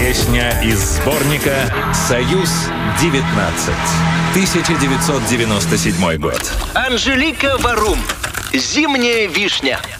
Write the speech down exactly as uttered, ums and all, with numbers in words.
Песня из сборника «Союз-девятнадцать». тысяча девятьсот девяносто седьмой год. Анжелика Варум. «Зимняя вишня».